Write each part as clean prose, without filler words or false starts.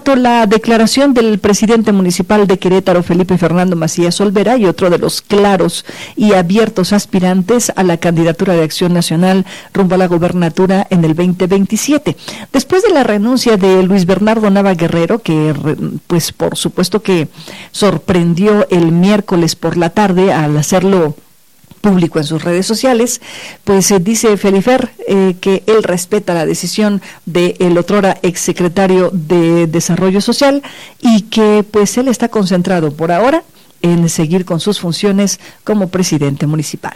tanto, la declaración del presidente municipal de Querétaro, Felipe Fernando Macías Olvera, y otro de los claros y abiertos aspirantes a la candidatura de Acción Nacional rumbo a la gobernatura en el 2027. Después de la renuncia de Luis Bernardo Nava Guerrero, que pues por supuesto que sorprendió el miércoles por la tarde al hacerlo público en sus redes sociales, pues dice Felifer que él respeta la decisión del otrora exsecretario de Desarrollo Social y que pues él está concentrado por ahora en seguir con sus funciones como presidente municipal.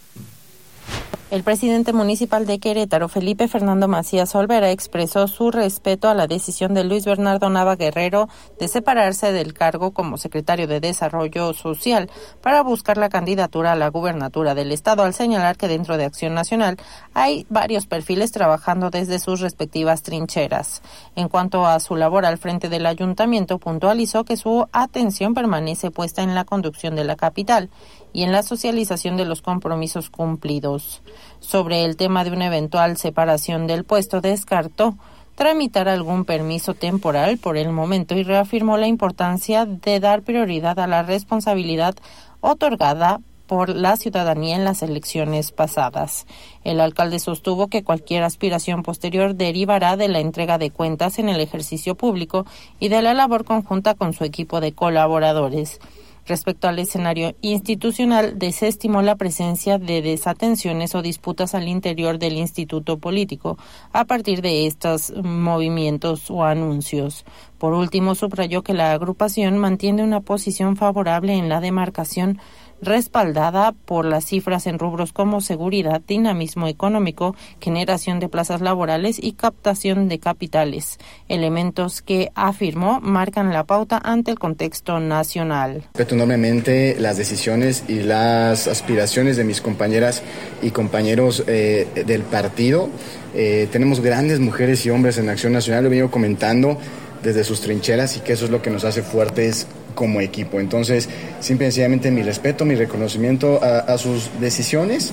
El presidente municipal de Querétaro, Felipe Fernando Macías Olvera, expresó su respeto a la decisión de Luis Bernardo Nava Guerrero de separarse del cargo como secretario de Desarrollo Social para buscar la candidatura a la gubernatura del estado, al señalar que dentro de Acción Nacional hay varios perfiles trabajando desde sus respectivas trincheras. En cuanto a su labor al frente del ayuntamiento, puntualizó que su atención permanece puesta en la conducción de la capital y en la socialización de los compromisos cumplidos. Sobre el tema de una eventual separación del puesto, descartó tramitar algún permiso temporal por el momento y reafirmó la importancia de dar prioridad a la responsabilidad otorgada por la ciudadanía en las elecciones pasadas. El alcalde sostuvo que cualquier aspiración posterior derivará de la entrega de cuentas en el ejercicio público y de la labor conjunta con su equipo de colaboradores. Respecto al escenario institucional, desestimó la presencia de desatenciones o disputas al interior del instituto político a partir de estos movimientos o anuncios. Por último, subrayó que la agrupación mantiene una posición favorable en la demarcación, respaldada por las cifras en rubros como seguridad, dinamismo económico, generación de plazas laborales y captación de capitales, elementos que, afirmó, marcan la pauta ante el contexto nacional. Respeto enormemente las decisiones y las aspiraciones de mis compañeras y compañeros del partido. Tenemos grandes mujeres y hombres en Acción Nacional, lo he venido comentando desde sus trincheras, y que eso es lo que nos hace fuertes como equipo. Entonces, simple y sencillamente mi respeto, mi reconocimiento a sus decisiones.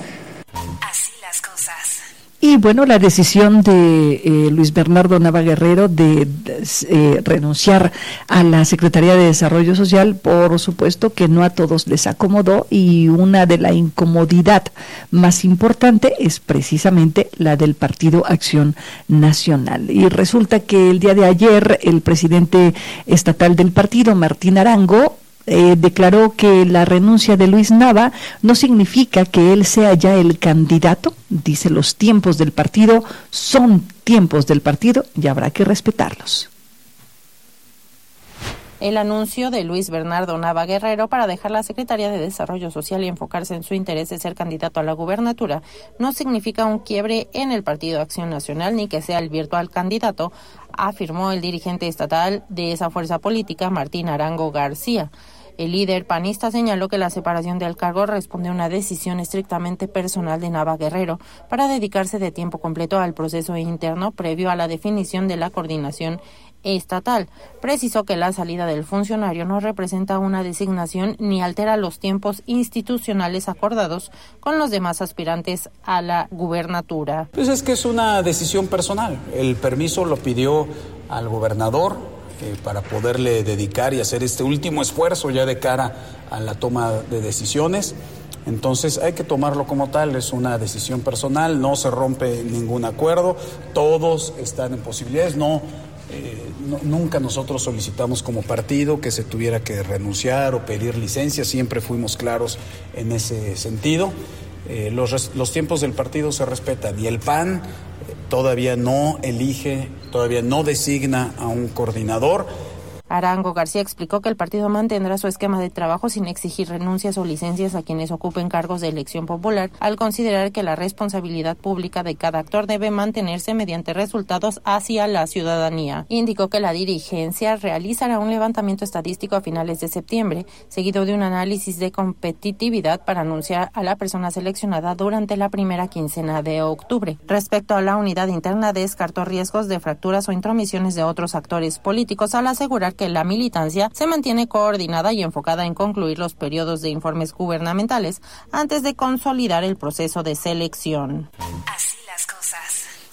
Así las cosas. Y bueno, la decisión de Luis Bernardo Nava Guerrero de renunciar a la Secretaría de Desarrollo Social, por supuesto que no a todos les acomodó, y una de la incomodidad más importante es precisamente la del Partido Acción Nacional. Y resulta que el día de ayer el presidente estatal del partido, Martín Arango, declaró que la renuncia de Luis Nava no significa que él sea ya el candidato. Dice, los tiempos del partido son tiempos del partido y habrá que respetarlos. El anuncio de Luis Bernardo Nava Guerrero para dejar la Secretaría de Desarrollo Social y enfocarse en su interés de ser candidato a la gubernatura no significa un quiebre en el Partido Acción Nacional ni que sea el virtual candidato, afirmó el dirigente estatal de esa fuerza política, Martín Arango García. El líder panista señaló que la separación del cargo responde a una decisión estrictamente personal de Nava Guerrero para dedicarse de tiempo completo al proceso interno previo a la definición de la coordinación estatal. Precisó que la salida del funcionario no representa una designación ni altera los tiempos institucionales acordados con los demás aspirantes a la gubernatura. Pues es que es una decisión personal. El permiso lo pidió al gobernador para poderle dedicar y hacer este último esfuerzo ya de cara a la toma de decisiones. Entonces hay que tomarlo como tal, es una decisión personal, no se rompe ningún acuerdo, todos están en posibilidades, nunca nosotros solicitamos como partido que se tuviera que renunciar o pedir licencia, siempre fuimos claros en ese sentido. Los tiempos del partido se respetan y el PAN todavía no elige, todavía no designa a un coordinador. Arango García explicó que el partido mantendrá su esquema de trabajo sin exigir renuncias o licencias a quienes ocupen cargos de elección popular, al considerar que la responsabilidad pública de cada actor debe mantenerse mediante resultados hacia la ciudadanía. Indicó que la dirigencia realizará un levantamiento estadístico a finales de septiembre, seguido de un análisis de competitividad para anunciar a la persona seleccionada durante la primera quincena de octubre. Respecto a la unidad interna, descartó riesgos de fracturas o intromisiones de otros actores políticos al asegurar que la militancia se mantiene coordinada y enfocada en concluir los periodos de informes gubernamentales antes de consolidar el proceso de selección. Así las cosas.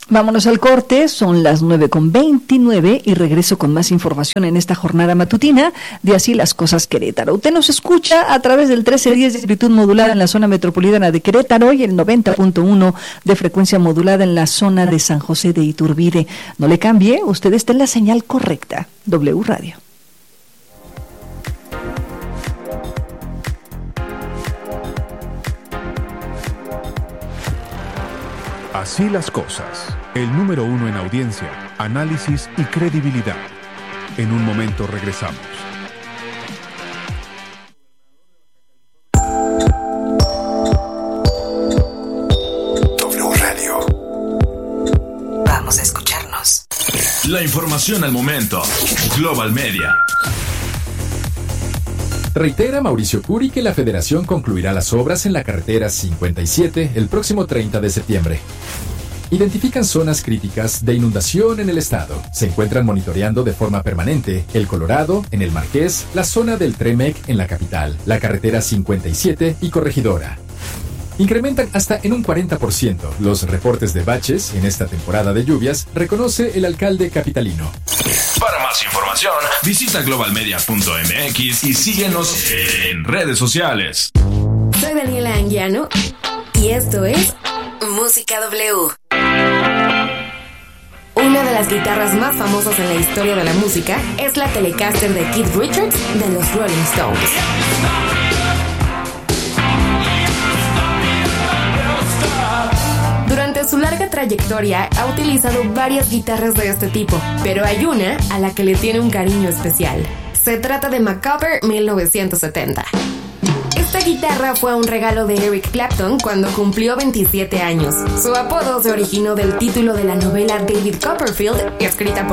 Vámonos al corte, son las 9:29 y regreso con más información en esta jornada matutina de Así las Cosas Querétaro. Usted nos escucha a través del 1310 de amplitud modulada en la zona metropolitana de Querétaro y el 90.1 de frecuencia modulada en la zona de San José de Iturbide. No le cambie, usted está en la señal correcta, W Radio. Así las cosas. El número 1 en audiencia, análisis y credibilidad. En un momento regresamos. W Radio. Vamos a escucharnos. La información al momento. Global Media. Reitera Mauricio Curi que la Federación concluirá las obras en la carretera 57 el próximo 30 de septiembre. Identifican zonas críticas de inundación en el estado. Se encuentran monitoreando de forma permanente El Colorado, en el Marqués, la zona del Tremec en la capital, la carretera 57 y Corregidora. Incrementan hasta en un 40% los reportes de baches en esta temporada de lluvias, reconoce el alcalde capitalino. Para más información, visita globalmedia.mx y síguenos en redes sociales. Soy Daniela Anguiano y esto es Música W. Una de las guitarras más famosas en la historia de la música es la Telecaster de Keith Richards de los Rolling Stones. Durante su larga trayectoria ha utilizado varias guitarras de este tipo, pero hay una a la que le tiene un cariño especial. Se trata de Macabre 1970. Esta guitarra fue un regalo de Eric Clapton cuando cumplió 27 años. Su apodo se originó del título de la novela David Copperfield, escrita por